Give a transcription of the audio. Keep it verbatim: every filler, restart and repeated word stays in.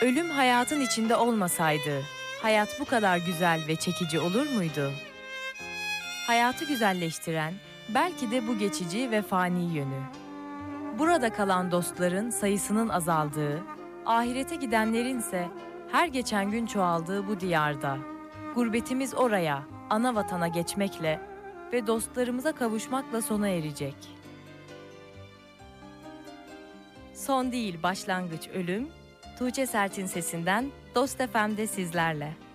Ölüm hayatın içinde olmasaydı, hayat bu kadar güzel ve çekici olur muydu? Hayatı güzelleştiren, belki de bu geçici ve fani yönü. Burada kalan dostların sayısının azaldığı, ahirete gidenlerin ise her geçen gün çoğaldığı bu diyarda, gurbetimiz oraya, ana vatana geçmekle ve dostlarımıza kavuşmakla sona erecek. Son değil başlangıç ölüm, Tuğçe Sert'in sesinden Dost F M'de sizlerle.